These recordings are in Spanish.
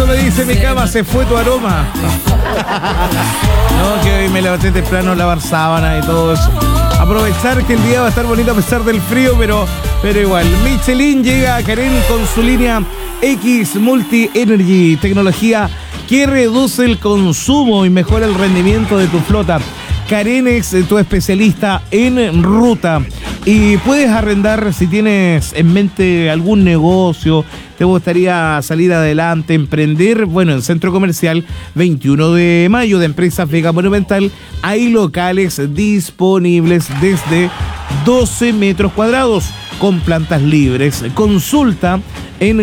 me dice mi cama, se fue tu aroma. No, que hoy me levanté temprano a lavar sábanas y todo eso. Aprovechar que el día va a estar bonito a pesar del frío, pero igual. Michelin llega a Karen con su línea X Multi Energy, tecnología que reduce el consumo y mejora el rendimiento de tu flota. Karen es tu especialista en ruta y puedes arrendar si tienes en mente algún negocio, te gustaría salir adelante, emprender. Bueno, en Centro Comercial 21 de Mayo de Empresas Vega Monumental hay locales disponibles desde 12 metros cuadrados con plantas libres. Consulta en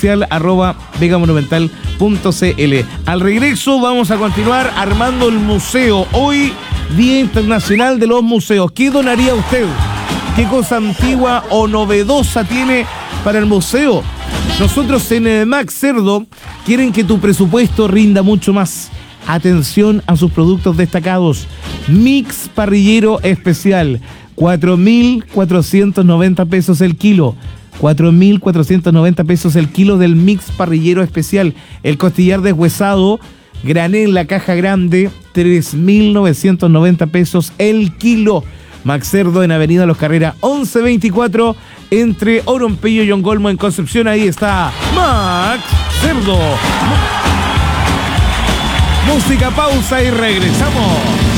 comercial@vegamonumental.cl. Al regreso vamos a continuar armando el museo. Hoy, Día Internacional de los Museos. ¿Qué donaría usted? ¿Qué cosa antigua o novedosa tiene para el museo? Nosotros en Max Cerdo quieren que tu presupuesto rinda mucho más. Atención a sus productos destacados. Mix parrillero especial, 4.490 pesos el kilo. 4.490 pesos el kilo del mix parrillero especial. El costillar deshuesado, granel, la caja grande, 3.990 pesos el kilo. Max Cerdo en Avenida Los Carreras 1124, entre Orompillo y Ongolmo en Concepción. Ahí está Max Cerdo. Música, pausa y regresamos.